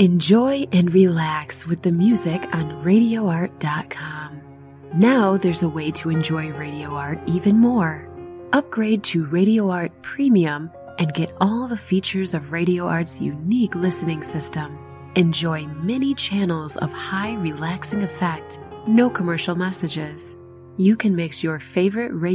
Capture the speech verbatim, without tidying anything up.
Enjoy and relax with the music on radio art dot com. Now there's a way to enjoy Radio Art even more. Upgrade to Radio Art Premium and get all the features of Radio Art's unique listening system. Enjoy many channels of high relaxing effect, no commercial messages. You can mix your favorite radio